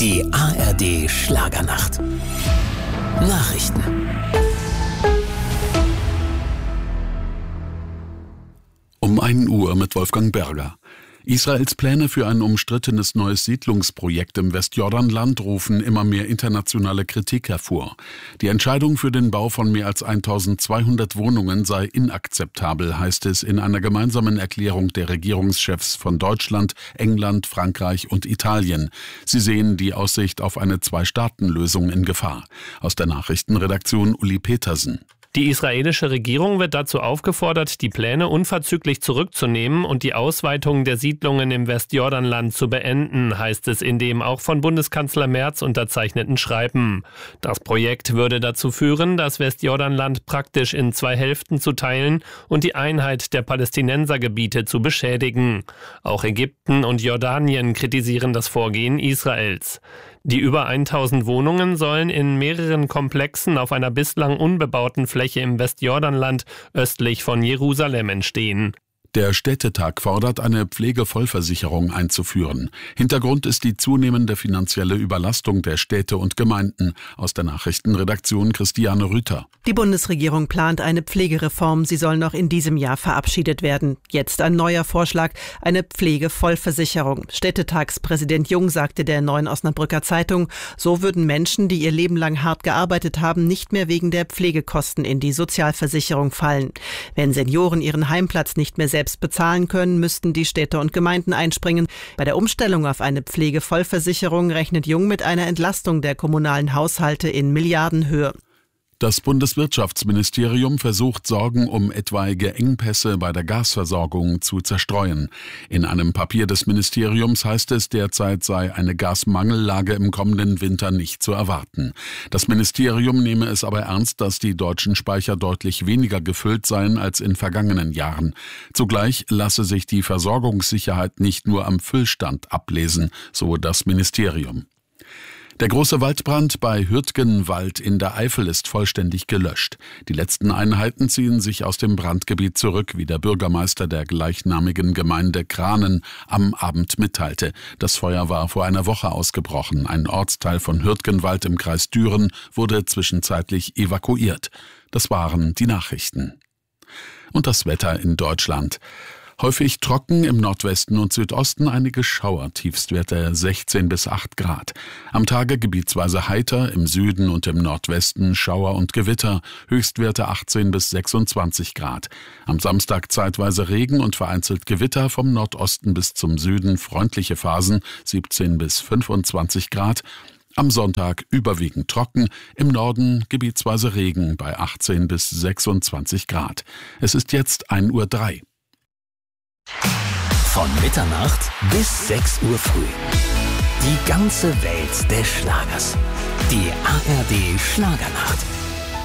Die ARD Schlagernacht. Nachrichten. Um 1 Uhr mit Wolfgang Berger. Israels Pläne für ein umstrittenes neues Siedlungsprojekt im Westjordanland rufen immer mehr internationale Kritik hervor. Die Entscheidung für den Bau von mehr als 1200 Wohnungen sei inakzeptabel, heißt es in einer gemeinsamen Erklärung der Regierungschefs von Deutschland, England, Frankreich und Italien. Sie sehen die Aussicht auf eine Zwei-Staaten-Lösung in Gefahr. Aus der Nachrichtenredaktion Uli Petersen. Die israelische Regierung wird dazu aufgefordert, die Pläne unverzüglich zurückzunehmen und die Ausweitung der Siedlungen im Westjordanland zu beenden, heißt es in dem auch von Bundeskanzler Merz unterzeichneten Schreiben. Das Projekt würde dazu führen, das Westjordanland praktisch in 2 Hälften zu teilen und die Einheit der Palästinensergebiete zu beschädigen. Auch Ägypten und Jordanien kritisieren das Vorgehen Israels. Die über 1000 Wohnungen sollen in mehreren Komplexen auf einer bislang unbebauten Fläche im Westjordanland östlich von Jerusalem entstehen. Der Städtetag fordert, eine Pflegevollversicherung einzuführen. Hintergrund ist die zunehmende finanzielle Überlastung der Städte und Gemeinden. Aus der Nachrichtenredaktion Christiane Rüther. Die Bundesregierung plant eine Pflegereform. Sie soll noch in diesem Jahr verabschiedet werden. Jetzt ein neuer Vorschlag, eine Pflegevollversicherung. Städtetagspräsident Jung sagte der Neuen Osnabrücker Zeitung, so würden Menschen, die ihr Leben lang hart gearbeitet haben, nicht mehr wegen der Pflegekosten in die Sozialversicherung fallen. Wenn Senioren ihren Heimplatz nicht mehr selbst bezahlen können, müssten die Städte und Gemeinden einspringen. Bei der Umstellung auf eine Pflegevollversicherung rechnet Jung mit einer Entlastung der kommunalen Haushalte in Milliardenhöhe. Das Bundeswirtschaftsministerium versucht, Sorgen um etwaige Engpässe bei der Gasversorgung zu zerstreuen. In einem Papier des Ministeriums heißt es, derzeit sei eine Gasmangellage im kommenden Winter nicht zu erwarten. Das Ministerium nehme es aber ernst, dass die deutschen Speicher deutlich weniger gefüllt seien als in vergangenen Jahren. Zugleich lasse sich die Versorgungssicherheit nicht nur am Füllstand ablesen, so das Ministerium. Der große Waldbrand bei Hürtgenwald in der Eifel ist vollständig gelöscht. Die letzten Einheiten ziehen sich aus dem Brandgebiet zurück, wie der Bürgermeister der gleichnamigen Gemeinde Kranen am Abend mitteilte. Das Feuer war vor einer Woche ausgebrochen. Ein Ortsteil von Hürtgenwald im Kreis Düren wurde zwischenzeitlich evakuiert. Das waren die Nachrichten. Und das Wetter in Deutschland. Häufig trocken, im Nordwesten und Südosten einige Schauer, Tiefstwerte 16 bis 8 Grad. Am Tage gebietsweise heiter, im Süden und im Nordwesten Schauer und Gewitter, Höchstwerte 18 bis 26 Grad. Am Samstag zeitweise Regen und vereinzelt Gewitter, vom Nordosten bis zum Süden freundliche Phasen, 17 bis 25 Grad. Am Sonntag überwiegend trocken, im Norden gebietsweise Regen bei 18 bis 26 Grad. Es ist jetzt 1:03 Uhr. Von Mitternacht bis 6 Uhr früh. Die ganze Welt des Schlagers. Die ARD Schlagernacht.